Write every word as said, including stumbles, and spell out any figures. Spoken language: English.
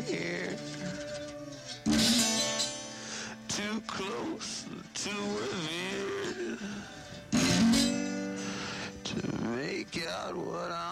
near, too close to reveal, to make out what